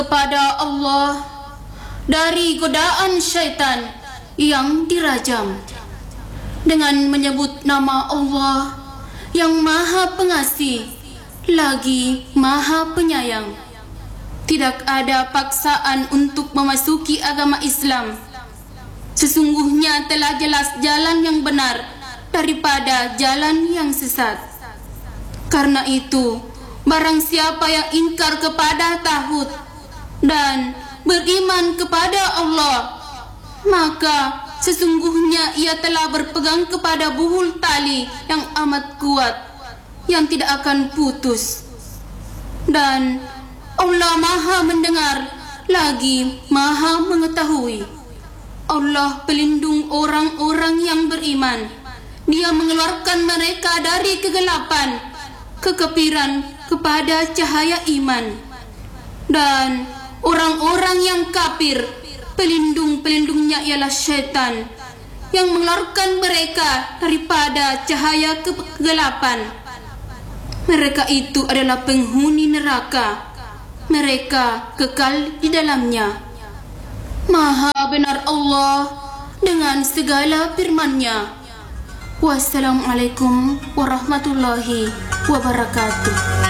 kepada Allah dari godaan syaitan yang dirajam dengan menyebut nama Allah yang Maha Pengasih lagi Maha Penyayang. Tidak ada paksaan untuk memasuki agama Islam. Sesungguhnya telah jelas jalan yang benar daripada jalan yang sesat. Karena itu, barang siapa yang ingkar kepada tauhid dan beriman kepada Allah, maka sesungguhnya ia telah berpegang kepada buhul tali yang amat kuat, yang tidak akan putus. Dan Allah Maha mendengar lagi Maha mengetahui. Allah pelindung orang-orang yang beriman. Dia mengeluarkan mereka dari kegelapan, kekafiran kepada cahaya iman. Dan orang-orang yang kafir, pelindung-pelindungnya ialah syaitan yang mengeluarkan mereka daripada cahaya kegelapan. Mereka itu adalah penghuni neraka. Mereka kekal di dalamnya. Maha benar Allah dengan segala firman-Nya. Wassalamualaikum warahmatullahi wabarakatuh.